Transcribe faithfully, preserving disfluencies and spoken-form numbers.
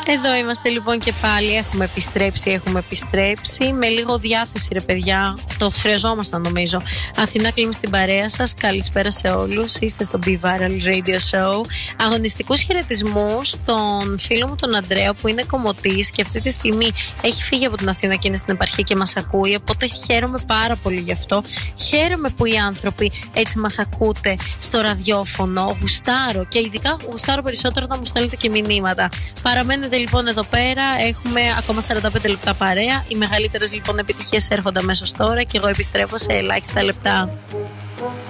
Εδώ είμαστε λοιπόν και πάλι. Έχουμε επιστρέψει, έχουμε επιστρέψει. Με λίγο διάθεση, ρε παιδιά. Το χρειαζόμασταν, νομίζω. Αθηνά Κλίμ στην παρέα σας. Καλησπέρα σε όλους. Είστε στο Be Viral Radio Show. Αγωνιστικούς χαιρετισμούς στον φίλο μου τον Αντρέα, που είναι κομμωτής και αυτή τη στιγμή έχει φύγει από την Αθήνα και είναι στην επαρχία και μας ακούει. Οπότε χαίρομαι πάρα πολύ γι' αυτό. Χαίρομαι που οι άνθρωποι έτσι μας ακούτε στο ραδιόφωνο. Γουστάρω και ειδικά γουστάρω περισσότερο να μου στέλνετε και μηνύματα. Παραμένετε λοιπόν εδώ πέρα. Έχουμε ακόμα σαράντα πέντε λεπτά παρέα. Οι μεγαλύτερες λοιπόν επιτυχίες έρχονται αμέσως τώρα και εγώ επιστρέφω σε ελάχιστα λεπτά.